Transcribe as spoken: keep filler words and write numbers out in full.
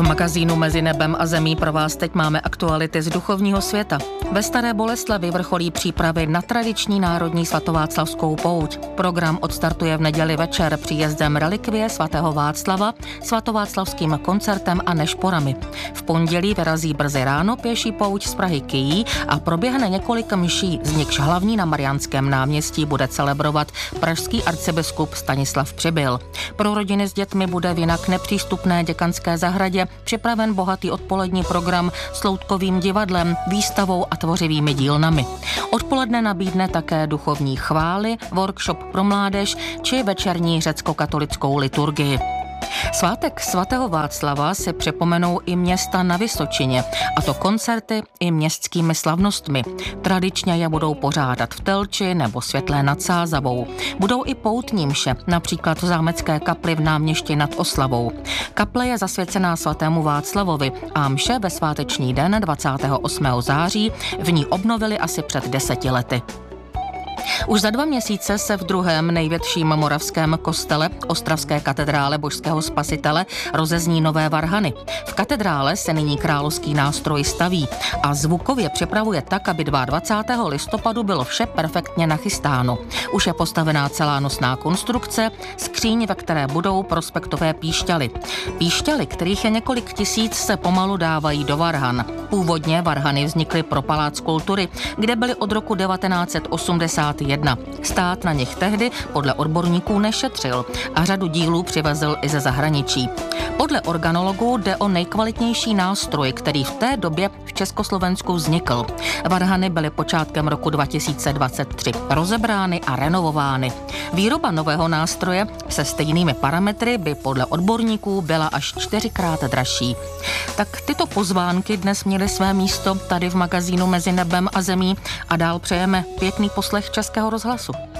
V magazínu Mezi nebem a zemí pro vás teď máme aktuality z duchovního světa. Ve Staré Boleslavi vrcholí přípravy na tradiční národní svatováclavskou pouť. Program odstartuje v neděli večer příjezdem relikvie svatého Václava, svatováclavským koncertem a nešporami. V pondělí vyrazí brzy ráno pěší pouť z Prahy Kyjí a proběhne několik mší, z nichž hlavní na Mariánském náměstí bude celebrovat pražský arcibiskup Stanislav Přibyl. Pro rodiny s dětmi bude v jinak nepřístupné děkanské zahradě připraven bohatý odpolední program s loutkovým divadlem, výstavou a tvořivými dílnami. Odpoledne nabídne také duchovní chvály, workshop pro mládež či večerní řecko-katolickou liturgii. Svátek svatého Václava si připomenou i města na Vysočině, a to koncerty i městskými slavnostmi. Tradičně je budou pořádat v Telči nebo Světlé nad Sázavou. Budou i poutní mše, například v zámecké kapli v Náměšti nad Oslavou. Kaple je zasvěcená svatému Václavovi a mše ve sváteční den dvacátého osmého září v ní obnovili asi před deseti lety. Už za dva měsíce se v druhém největším moravském kostele, ostravské katedrále Božského spasitele, rozezní nové varhany. V katedrále se nyní královský nástroj staví a zvukově připravuje tak, aby dvacátého druhého listopadu bylo vše perfektně nachystáno. Už je postavená celá nosná konstrukce, skříň, ve které budou prospektové píšťaly. Píšťaly, kterých je několik tisíc, se pomalu dávají do varhan. Původně varhany vznikly pro palác kultury, kde byly od roku devatenáct set osmdesát jedna. Stát na nich tehdy podle odborníků nešetřil a řadu dílů přivezl i ze zahraničí. Podle organologů jde o nejkvalitnější nástroj, který v té době v Československu vznikl. Varhany byly počátkem roku dva tisíce dvacet tři rozebrány a renovovány. Výroba nového nástroje se stejnými parametry by podle odborníků byla až čtyřikrát dražší. Tak tyto pozvánky dnes měly své místo tady v magazínu Mezi nebem a zemí a dál přejeme pěkný poslech Českého rozhlasu.